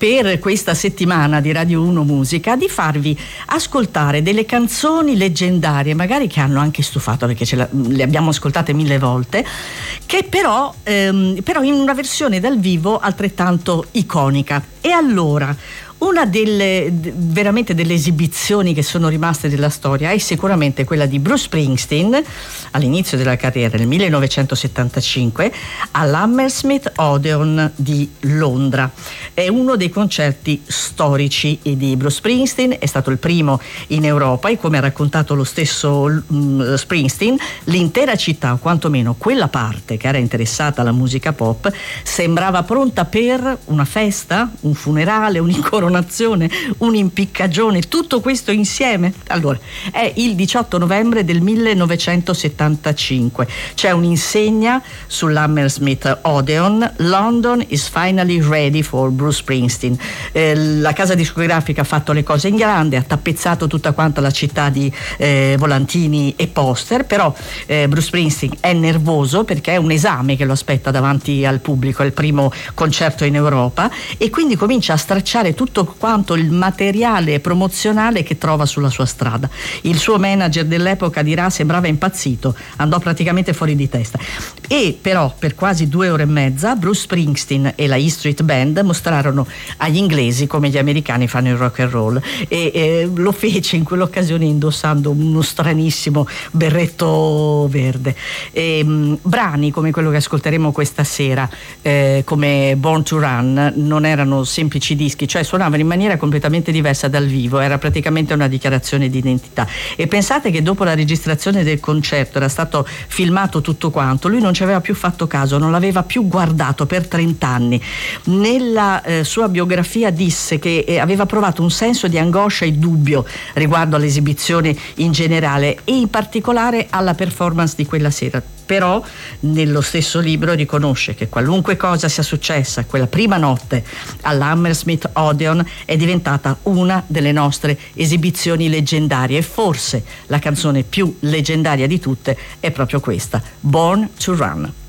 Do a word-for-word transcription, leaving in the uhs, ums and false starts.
per questa settimana di Radio uno Musica di farvi ascoltare delle canzoni leggendarie, magari che hanno anche stufato perché ce la, le abbiamo ascoltate mille volte, che però, ehm, però in una versione dal vivo altrettanto iconica. E allora, una delle veramente delle esibizioni che sono rimaste della storia è sicuramente quella di Bruce Springsteen all'inizio della carriera nel millenovecentosettantacinque all'Hammersmith Odeon di Londra. È uno dei concerti storici di Bruce Springsteen, è stato il primo in Europa e, come ha raccontato lo stesso um, Springsteen, l'intera città, o quantomeno quella parte che era interessata alla musica pop, sembrava pronta per una festa, un funerale, un'incoronazione, un'impiccagione, tutto questo insieme. Allora, è il diciotto novembre del millenovecentosettantacinque, c'è un'insegna sull'Hammersmith Odeon: London is finally ready for Bruce Springsteen. Eh, la casa discografica ha fatto le cose in grande, ha tappezzato tutta quanta la città di eh, volantini e poster, però eh, Bruce Springsteen è nervoso perché è un esame che lo aspetta davanti al pubblico, è il primo concerto in Europa, e quindi comincia a stracciare tutto quanto il materiale promozionale che trova sulla sua strada. Il suo manager dell'epoca dirà: sembrava impazzito, andò praticamente fuori di testa. E però per quasi due ore e mezza Bruce Springsteen e la E Street Band mostrarono agli inglesi come gli americani fanno il rock and roll, e eh, lo fece in quell'occasione indossando uno stranissimo berretto verde. E, mh, brani come quello che ascolteremo questa sera, eh, come Born to Run, non erano semplici dischi, cioè suonavano in maniera completamente diversa dal vivo, era praticamente una dichiarazione di identità. E pensate che dopo la registrazione del concerto era stato filmato tutto quanto, lui non ci aveva più fatto caso, non l'aveva più guardato per trent'anni. Nella eh, sua biografia disse che eh, aveva provato un senso di angoscia e dubbio riguardo all'esibizione in generale e in particolare alla performance di quella sera. Però nello stesso libro riconosce che qualunque cosa sia successa quella prima notte all'Hammersmith Odeon è diventata una delle nostre esibizioni leggendarie, e forse la canzone più leggendaria di tutte è proprio questa, Born to Run.